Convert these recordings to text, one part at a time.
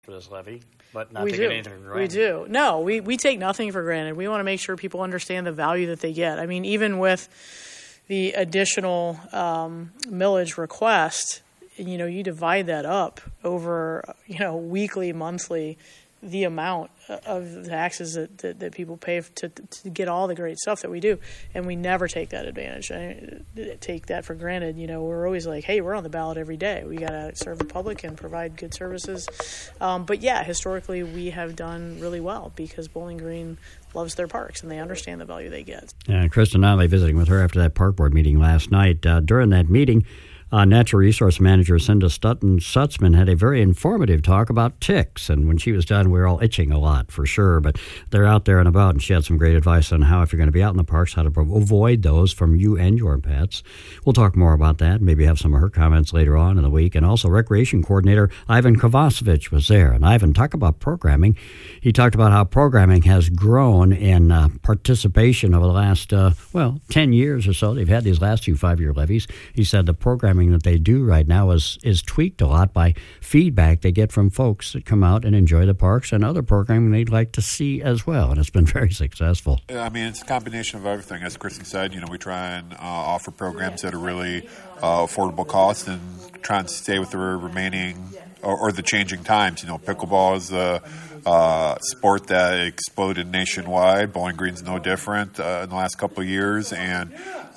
for this levy, but not taking anything for granted. We do. No, we take nothing for granted. We want to make sure people understand the value that they get. I mean, even with the additional millage request, you divide that up over, weekly, monthly, the amount of taxes that people pay to get all the great stuff that we do, and we never take that advantage. Take that for granted. We're always like, hey, we're on the ballot every day. We got to serve the public and provide good services. But yeah, historically we have done really well because Bowling Green loves their parks and they understand the value they get. And Kristen Notley visiting with her after that park board meeting last night. During that meeting, Natural Resource Manager Cinda Stutzman had a very informative talk about ticks, and when she was done, we were all itching a lot for sure, but they're out there and about, and she had some great advice on how, if you're going to be out in the parks, how to avoid those from you and your pets. We'll talk more about that, maybe have some of her comments later on in the week, and also Recreation Coordinator Ivan Kovacevic was there, and Ivan, talk about programming. He talked about how programming has grown in participation over the last, 10 years or so. They've had these last two 5-year levies. He said the programming that they do right now is tweaked a lot by feedback they get from folks that come out and enjoy the parks and other programming they'd like to see as well, and it's been very successful. I mean, it's a combination of everything. As Kristen said, we try and offer programs that are really affordable cost and try and stay with the remaining or the changing times. Pickleball is a sport that exploded nationwide. Bowling Green's no different in the last couple of years, and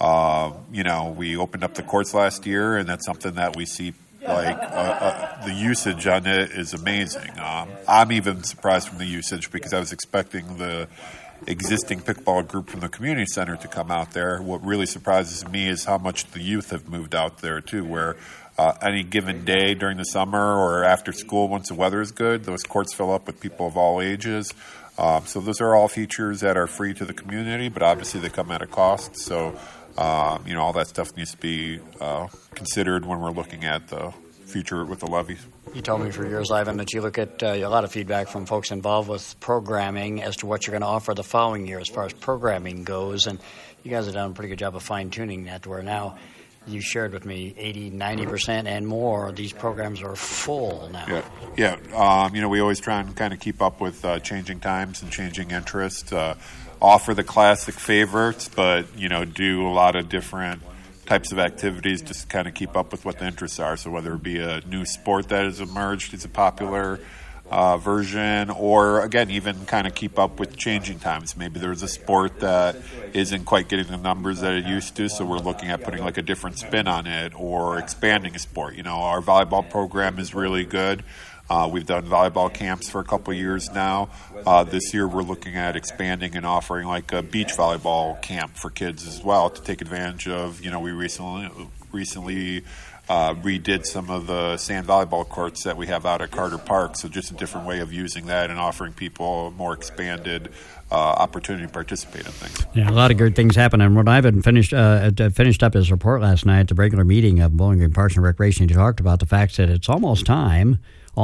we opened up the courts last year, and that's something that we see the usage on it is amazing. I'm even surprised from the usage because I was expecting the existing pickleball group from the community center to come out there. What really surprises me is how much the youth have moved out there too, where any given day during the summer or after school, once the weather is good, those courts fill up with people of all ages. So those are all features that are free to the community, but obviously they come at a cost. So, all that stuff needs to be considered when we're looking at the future with the levies. You told me for years, Ivan, that you look at a lot of feedback from folks involved with programming as to what you're going to offer the following year as far as programming goes. And you guys have done a pretty good job of fine-tuning that to where now you shared with me 80, 90% and more. These programs are full now. Yeah. We always try and kind of keep up with changing times and changing interests. Offer the classic favorites, but, do a lot of different types of activities just to kind of keep up with what the interests are. So whether it be a new sport that has emerged as a popular version, or again, even kind of keep up with changing times. Maybe there's a sport that isn't quite getting the numbers that it used to, so we're looking at putting like a different spin on it or expanding a sport. Our volleyball program is really good. We've done volleyball camps for a couple of years now. This year we're looking at expanding and offering like a beach volleyball camp for kids as well to take advantage of, we recently redid some of the sand volleyball courts that we have out at Carter Park. So just a different way of using that and offering people a more expanded opportunity to participate in things. Yeah, a lot of good things happen. And when Ivan finished up his report last night at the regular meeting of Bowling Green Parks and Recreation, he talked about the fact that it's almost time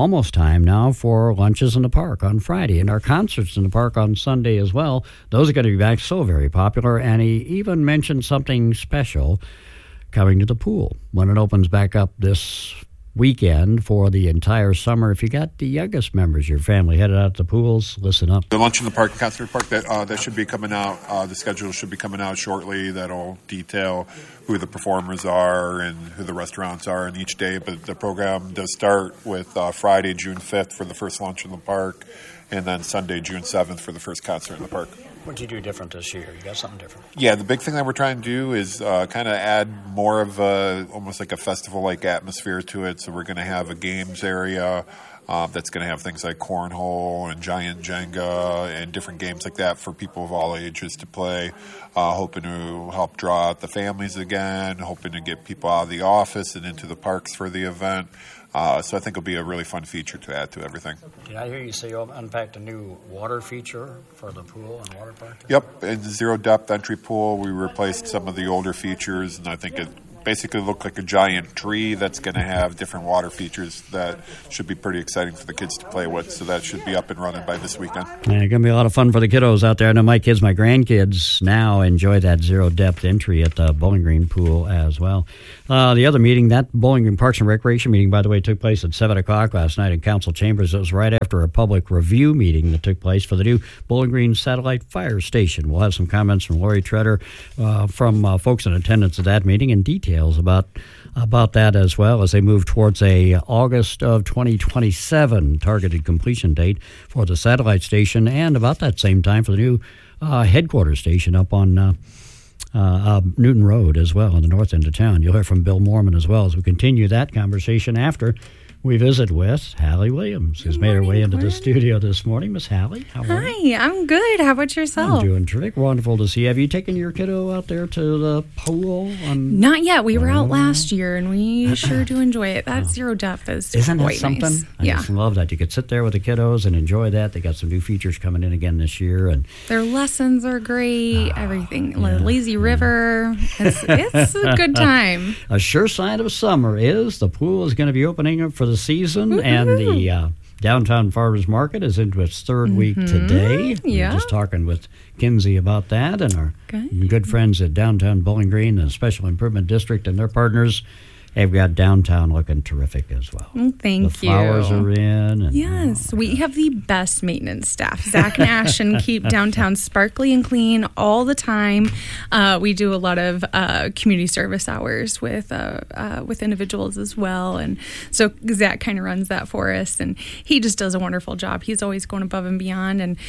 now for lunches in the park on Friday and our concerts in the park on Sunday as well. Those are going to be back, so very popular. And he even mentioned something special coming to the pool when it opens back up this weekend for the entire summer. If you got the youngest members of your family headed out to the pools, listen up. The Lunch in the Park, Concert Park, that should be coming out. The schedule should be coming out shortly. That'll detail who the performers are and who the restaurants are in each day. But the program does start with Friday, June 5th for the first Lunch in the Park, and then Sunday, June 7th for the first concert in the park. What did you do different this year? You got something different? Yeah, the big thing that we're trying to do is kind of add more of almost like a festival-like atmosphere to it. So we're going to have a games area that's going to have things like cornhole and giant Jenga and different games like that for people of all ages to play. Hoping to help draw out the families again, hoping to get people out of the office and into the parks for the event. So I think it'll be a really fun feature to add to everything. Did I hear you say you unpacked a new water feature for the pool and water park? Yep, in the zero-depth entry pool, we replaced some of the older features, and I think basically look like a giant tree that's going to have different water features that should be pretty exciting for the kids to play with. So that should be up and running by this weekend. Yeah, it's going to be a lot of fun for the kiddos out there. I know my grandkids now enjoy that zero-depth entry at the Bowling Green pool as well. The other meeting, that Bowling Green Parks and Recreation meeting, by the way, took place at 7 o'clock last night in Council Chambers. It was right after a public review meeting that took place for the new Bowling Green Satellite Fire Station. We'll have some comments from Lori Treader from folks in attendance at that meeting and details about that as well as they move towards a August of 2027 targeted completion date for the satellite station, and about that same time for the new headquarters station up on Newton Road as well on the north end of town. You'll hear from Bill Moorman as well as we continue that conversation after we visit with Hallie Williams, who's made her way into the studio this morning. Miss Hallie, how are you? Hi, I'm good. How about yourself? I'm doing terrific. Wonderful to see you. Have you taken your kiddo out there to the pool? Not yet. We were out last year, and we sure do enjoy it. That zero depth is Isn't quite that something? nice. I just love that. You could sit there with the kiddos and enjoy that. They got some new features coming in again this year. And Their lessons are great. Everything. Lazy River. It's a good time. a sure sign of summer is the pool is going to be opening up for the season. And the Downtown Farmers Market is into its third week today. We were just talking with Kinsey about that, and our good friends at Downtown Bowling Green, the Special Improvement District, and their partners. They've got downtown looking terrific as well. Thank you. The flowers are in. And, yes, we have the best maintenance staff. Zach and Ashton keep downtown sparkly and clean all the time. We do a lot of community service hours with individuals as well, and so Zach kind of runs that for us, and he just does a wonderful job. He's always going above and beyond, and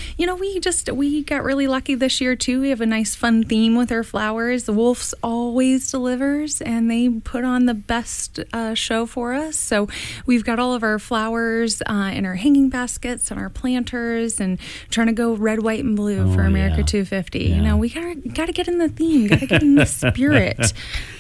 we got really lucky this year too. We have a nice fun theme with our flowers. The Wolf's always delivers, and they put on the best show for us. So we've got all of our flowers in our hanging baskets and our planters, and trying to go red, white, and blue for America 250. Yeah. You know, we gotta get in the theme, gotta get in the spirit.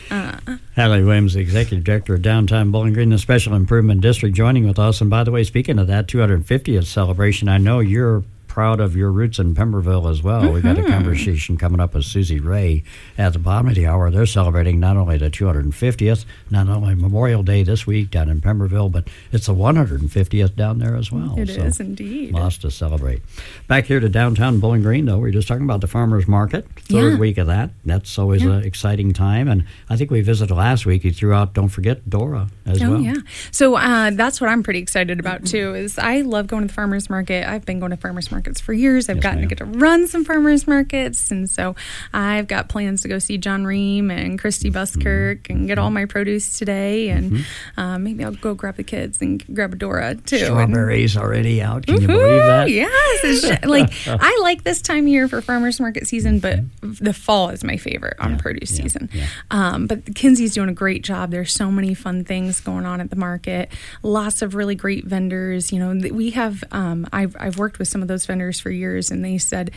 Hallie Williams, the Executive Director of Downtown Bowling Green, the Special Improvement District, joining with us. And by the way, speaking of that 250th celebration, I know you're proud of your roots in Pemberville as well. We've got a conversation coming up with Susie Ray at the bottom of the hour. They're celebrating not only the 250th, not only Memorial Day this week down in Pemberville, but it's the 150th down there as well. It is indeed. Lots to celebrate. Back here to Downtown Bowling Green, though, we were just talking about the Farmers Market, third week of that. That's always an exciting time. And I think we visited last week. You threw out, don't forget, Dora as well. Oh, yeah. So that's what I'm pretty excited about, too, is I love going to the farmers market. I've been going to farmers markets for years. I've gotten to get to run some farmers markets, and so I've got plans to go see John Ream and Christy Buskirk and get all my produce today, and maybe I'll go grab the kids and grab a Dora, too. Strawberries already out. Can you believe that? Yes. It's I like this time of year for farmers market season, but the fall is my favorite on produce season. But Kinsey's doing a great job. There's so many fun things going on at the market. Lots of really great vendors. You know, we have, I've worked with some of those vendors for years, and they said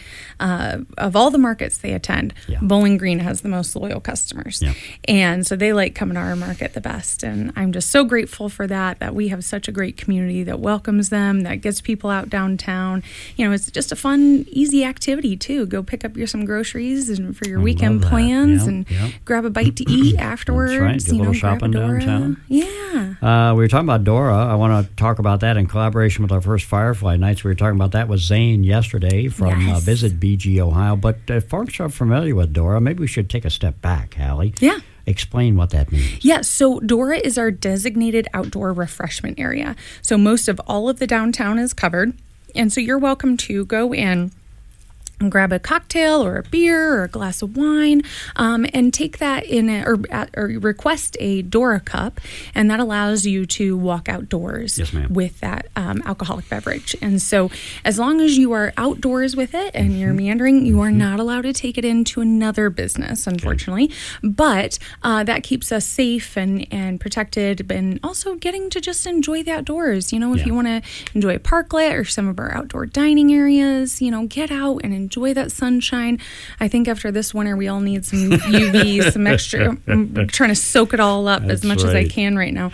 of all the markets they attend, Bowling Green has the most loyal customers. And so they like coming to our market the best. And I'm just so grateful for that we have such a great community that welcomes them, that gets people out downtown. You know, it's just a fun, easy activity too. Go pick up some groceries and for your weekend plans and grab a bite to eat afterwards. That's right. Do a little shopping downtown. Yeah. We were talking about Dora. I want to talk about that in collaboration with our first Firefly Nights. We were talking about that with Zane yesterday from Visit BG Ohio. But if folks are familiar with Dora, maybe we should take a step back, Hallie. Yeah. Explain what that means. Yes, so Dora is our designated outdoor refreshment area. So most of all of the downtown is covered. And so you're welcome to go in and grab a cocktail or a beer or a glass of wine, and take that in or request a Dora cup, and that allows you to walk outdoors with that alcoholic beverage. And so as long as you are outdoors with it and you're meandering, you are not allowed to take it into another business, unfortunately. But that keeps us safe and protected, and also getting to just enjoy the outdoors. You know, if you want to enjoy a parklet or some of our outdoor dining areas, you know, get out and enjoy that sunshine. I think after this winter, we all need some UV, some extra. I'm trying to soak it all up as much as I can right now.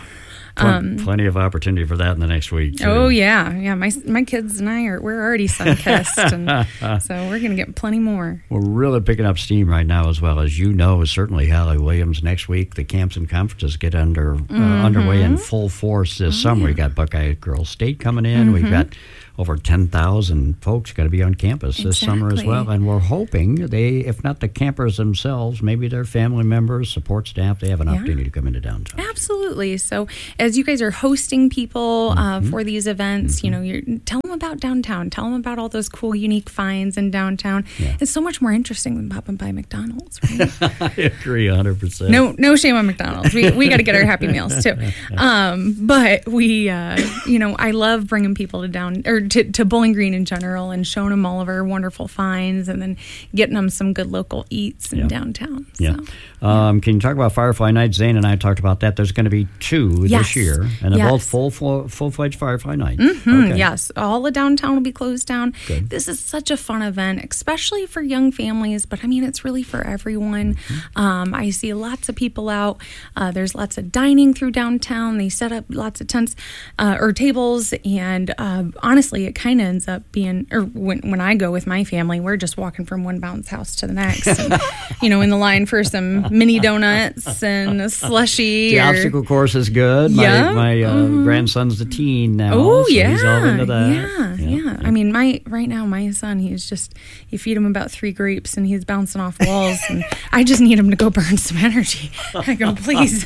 Plenty of opportunity for that in the next week, too. Oh, yeah. My kids and we're already sun-kissed, and so we're going to get plenty more. We're really picking up steam right now, as well as you know. Certainly, Hallie Williams next week. The camps and conferences get underway in full force this summer. We got Buckeye Girls State coming in. We've got over 10,000 folks going to be on campus this summer as well. And we're hoping if not the campers themselves, maybe their family members, support staff, they have an opportunity to come into downtown. Absolutely. So as you guys are hosting people for these events, tell them about downtown. Tell them about all those cool, unique finds in downtown. Yeah. It's so much more interesting than popping by McDonald's, right? I agree 100%. No shame on McDonald's. We got to get our Happy Meals too. But we, I love bringing people to Bowling Green in general and showing them all of our wonderful finds and then getting them some good local eats in downtown. Yeah. So, can you talk about Firefly Night? Zane and I talked about that. There's going to be 2 this year, and they're both full-fledged Firefly Nights. Okay. Yes. All of downtown will be closed down. Good. This is such a fun event, especially for young families, but I mean, it's really for everyone. I see lots of people out. There's lots of dining through downtown. They set up lots of tents or tables, and honestly, it kind of ends up being, or when I go with my family, we're just walking from one bounce house to the next, and, in the line for some mini donuts and a slushie. The obstacle course is good. My grandson's a teen now. Oh, so he's all into that. Yeah. I mean, right now, my son, you feed him about 3 grapes and he's bouncing off walls, and I just need him to go burn some energy. I go, please.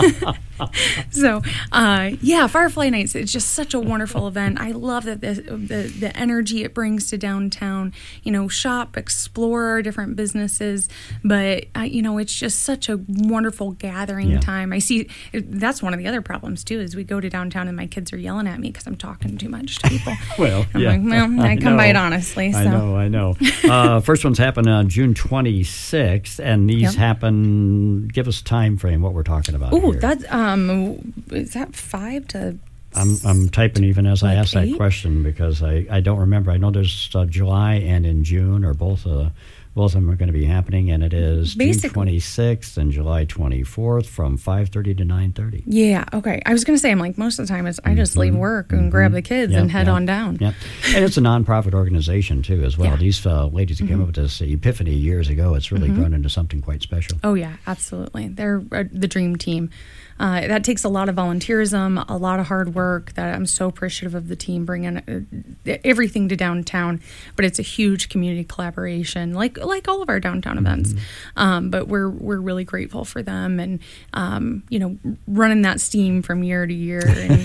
So, Firefly Nights, it's just such a wonderful event. I love that the energy it brings to downtown, shop, explore our different businesses, but, it's just such a wonderful gathering time. I see that's one of the other problems, too, is we go to downtown and my kids are yelling at me because I'm talking too much to people. I come by it honestly. So. I know. First one's happening on June 26th, and these happen, give us time frame, what we're talking about here. That's, is that 5 to... I'm typing even as I ask that question because I don't remember. I know there's July and in June, or both of them are going to be happening, and it is June 26th and July 24th from 5:30 to 9:30. Yeah, okay. I was going to say, I'm like, most of the time I just leave work and grab the kids and head on down. Yeah, and it's a nonprofit organization, too, as well. These ladies that came up with this epiphany years ago, it's really grown into something quite special. Oh, yeah, absolutely. They're the dream team. That takes a lot of volunteerism, a lot of hard work. That I'm so appreciative of the team bringing everything to downtown. But it's a huge community collaboration, like all of our downtown events. But we're really grateful for them, and running that steam from year to year.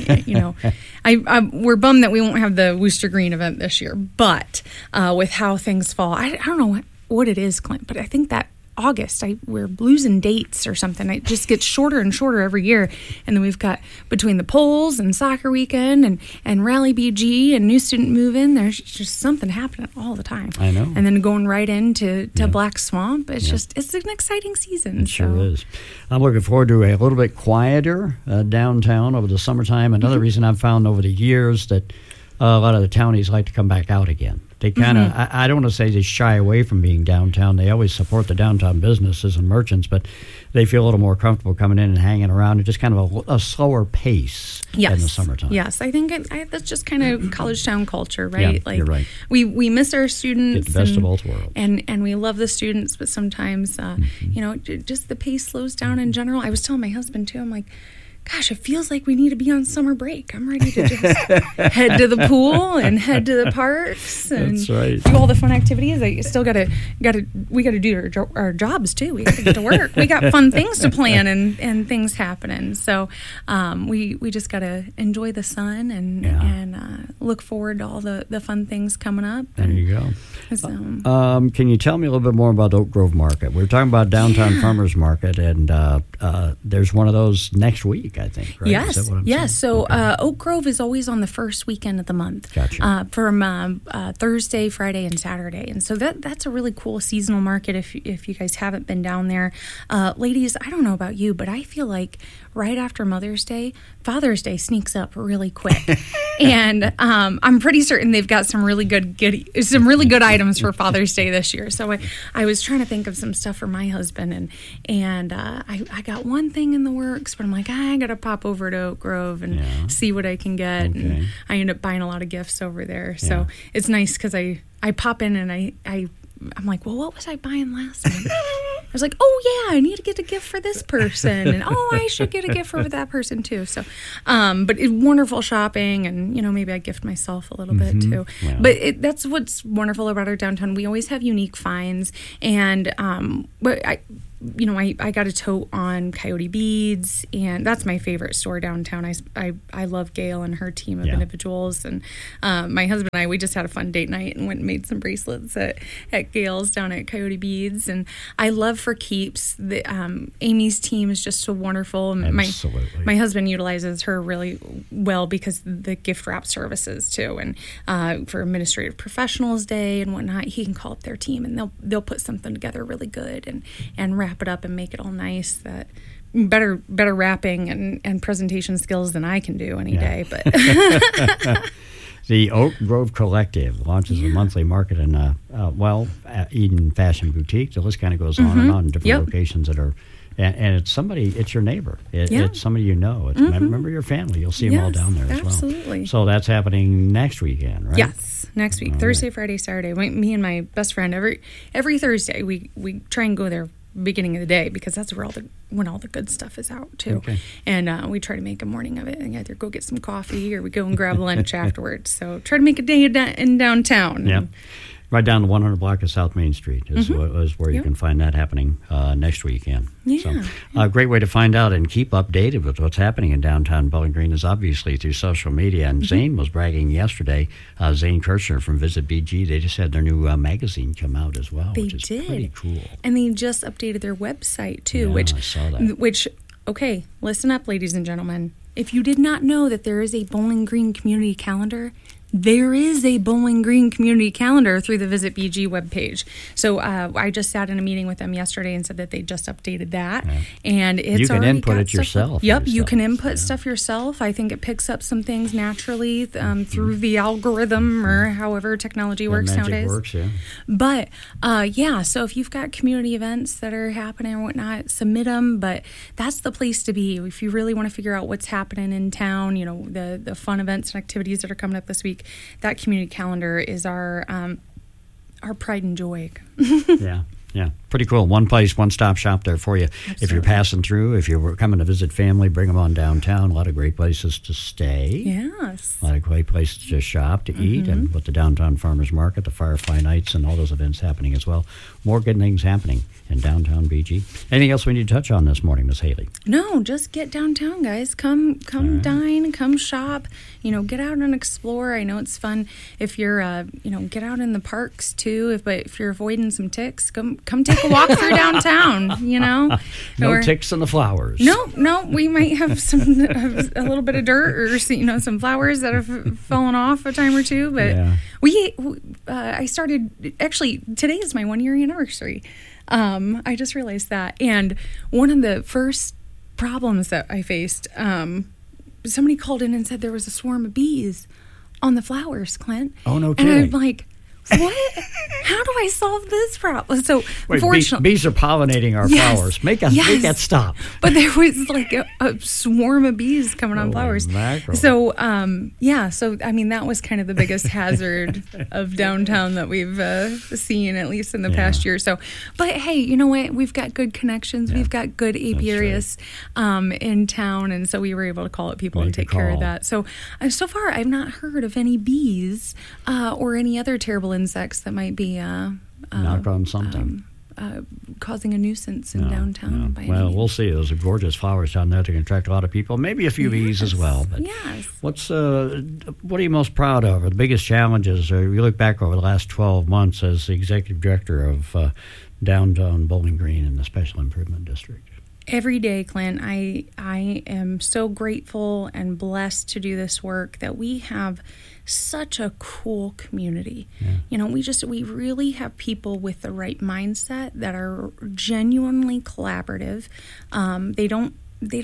And we're bummed that we won't have the Wooster Green event this year. But with how things fall, I don't know what it is, Clint. But I think that August, we're losing dates or something. It just gets shorter and shorter every year. And then we've got between the polls and soccer weekend and Rally BG and new student move-in, there's just something happening all the time. I know. And then going right into Black Swamp. It's an exciting season. It sure is. I'm looking forward to a little bit quieter downtown over the summertime. Another reason I've found over the years that a lot of the townies like to come back out again. They kind of, I don't want to say they shy away from being downtown. They always support the downtown businesses and merchants, but they feel a little more comfortable coming in and hanging around at just kind of a slower pace in the summertime. Yes, I think that's just kind of college town culture, right? Yeah, you're right. We miss our students. Get the best of both worlds. And we love the students, but sometimes, just the pace slows down in general. I was telling my husband, too, I'm like, gosh, it feels like we need to be on summer break. I'm ready to just head to the pool and head to the parks and do all the fun activities. I still we got to do our jobs too. We got to get to work. We got fun things to plan and things happening. So we just got to enjoy the sun and look forward to all the fun things coming up. There you go. So, can you tell me a little bit more about Oak Grove Market? We're talking about downtown farmers market, and there's one of those next week, I think, right? Yes. Is that what I'm saying? So Oak Grove is always on the first weekend of the month. Gotcha. From Thursday, Friday, and Saturday. And so that's a really cool seasonal market if you guys haven't been down there. Ladies, I don't know about you, but I feel like right after Mother's Day, Father's Day sneaks up really quick. And I'm pretty certain they've got some really good items for Father's Day this year. So I was trying to think of some stuff for my husband, and I got one thing in the works, but I'm like, I got to pop over to Oak Grove and see what I can get. Okay. And I end up buying a lot of gifts over there. So it's nice because I pop in and I'm like, well, what was I buying last month? I was like, oh, yeah, I need to get a gift for this person. And, I should get a gift for that person, too. So, but it's wonderful shopping. And, maybe I gift myself a little bit, too. Yeah. But that's what's wonderful about our downtown. We always have unique finds. And but I got a tote on Coyote Beads, and that's my favorite store downtown. I love Gail and her team of individuals, and my husband and I, we just had a fun date night and went and made some bracelets at Gail's down at Coyote Beads. And I love for keeps. Amy's team is just so wonderful. Absolutely. My husband utilizes her really well because the gift wrap services too, and for Administrative Professionals Day and whatnot, he can call up their team and they'll put something together really good and wrap it up and make it all nice. That better wrapping and presentation skills than I can do any day. But the Oak Grove Collective launches a monthly market in Eden Fashion Boutique. The list kind of goes on and on, different locations that are. And it's your neighbor. It's somebody you know. It's member your family. You'll see them all down there as well. Absolutely. So that's happening next weekend, right? Yes, next week, Thursday, Friday, Saturday. Me and my best friend every Thursday we try and go there beginning of the day because that's where when all the good stuff is out too. Okay. And we try to make a morning of it and either go get some coffee or we go and grab lunch afterwards. So try to make a day in downtown. Yeah. Right down the 100 block of South Main Street is where you can find that happening next weekend. Yeah. So a great way to find out and keep updated with what's happening in downtown Bowling Green is obviously through social media. And Zane was bragging yesterday, Zane Kirchner from Visit BG, they just had their new magazine come out as well, which is pretty cool. And they just updated their website too, I saw that. Okay, listen up, ladies and gentlemen. If you did not know that there is a Bowling Green community calendar, there is a Bowling Green community calendar through the Visit BG webpage. So I just sat in a meeting with them yesterday and said that they just updated that. Yeah. And it's you can input it yourself. Yep, you can input stuff yourself. I think it picks up some things naturally through the algorithm or however technology works nowadays. Works, yeah. But so if you've got community events that are happening or whatnot, submit them. But that's the place to be if you really want to figure out what's happening in town. The fun events and activities that are coming up this week. That community calendar is our pride and joy. Yeah, pretty cool. One place, one-stop shop there for you. Absolutely. If you're passing through, if you're coming to visit family, bring them on downtown. A lot of great places to stay. Yes. A lot of great places to shop, to eat, and with the Downtown Farmers Market, the Firefly Nights, and all those events happening as well. More good things happening in downtown BG. Anything else we need to touch on this morning, Miss Haley? No, just get downtown, guys. Come dine, come shop. Get out and explore. I know it's fun if you're, get out in the parks too. But if you're avoiding some ticks, come take a walk through downtown. No ticks in the flowers. No, we might have a little bit of dirt or some flowers that have fallen off a time or two. But I started actually today is my 1-year anniversary. I just realized that, and one of the first problems that I faced, somebody called in and said there was a swarm of bees on the flowers, Clint. Oh, no kidding. And I'm like, what? How do I solve this problem? So, unfortunately, bees are pollinating our flowers. Make that stop. But there was like a swarm of bees coming on flowers. Mackerel. So, that was kind of the biggest hazard of downtown that we've seen, at least in the past year. So, but hey, you know what? We've got good connections. Yeah. We've got good apiarists in town, and so we were able to call up people and take care of that. So, so far, I've not heard of any bees or any other terrible insects that might be knock on something. Causing a nussance in downtown. No. Well, we'll see. Those are gorgeous flowers down there to attract a lot of people. Maybe a few bees as well. But what are you most proud of? Or the biggest challenges? Or you look back over the last 12 months as the executive director of downtown Bowling Green and the Special Improvement District. Every day, Clint, I am so grateful and blessed to do this work that we have such a cool community. Yeah. We really have people with the right mindset that are genuinely collaborative. They don't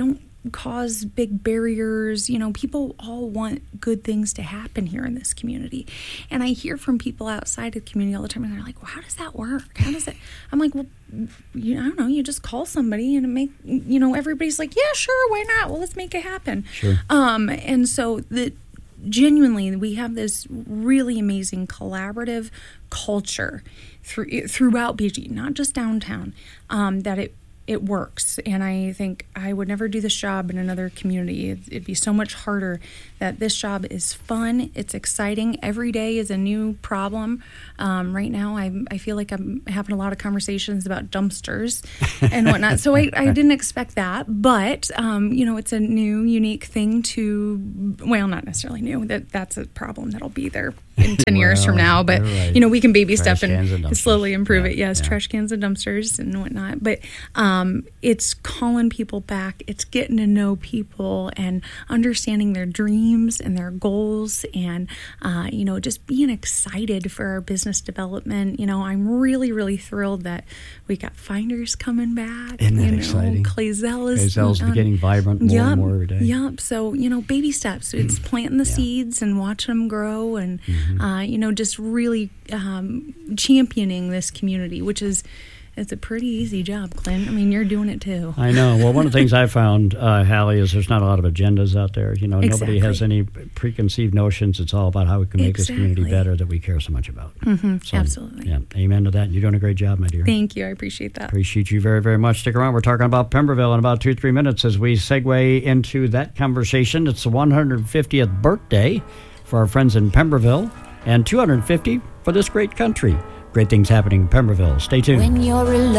cause big barriers. You know, people all want good things to happen here in this community. And I hear from people outside of the community all the time, and they're like, well, how does that work? How does it? I'm like, well, I don't know. You just call somebody and everybody's like, yeah, sure, why not? Well, let's make it happen. Sure. And so genuinely, we have this really amazing collaborative culture throughout BG, not just downtown, that it works. And I think I would never do this job in another community. It'd be so much harder. That this job is fun. It's exciting. Every day is a new problem. Right now, I feel like I'm having a lot of conversations about dumpsters and whatnot. So I didn't expect that. But, it's a new, unique thing not necessarily new. That's a problem that'll be there in 10 years from now. But, right. We can baby step and dumpsters. slowly improve it. Yes, yeah. trash cans and dumpsters and whatnot. But it's calling people back. It's getting to know people and understanding their dreams and their goals and, just being excited for our business development. I'm really, really thrilled that we got Finders coming back. Isn't that exciting? Clazel's getting vibrant more and more every day. Yep. So, baby steps. It's planting the seeds and watching them grow and, just really championing this community, which is... It's a pretty easy job, Clint. I mean, you're doing it too. I know. Well, one of the things I found, Hallie, is there's not a lot of agendas out there. Nobody has any preconceived notions. It's all about how we can make this community better that we care so much about. Mm-hmm. So, absolutely. Yeah. Amen to that. You're doing a great job, my dear. Thank you. I appreciate that. Appreciate you very, very much. Stick around. We're talking about Pemberville in about 2-3 minutes as we segue into that conversation. It's the 150th birthday for our friends in Pemberville and 250 for this great country. Great things happening in Pemberville. Stay tuned. When you're alone.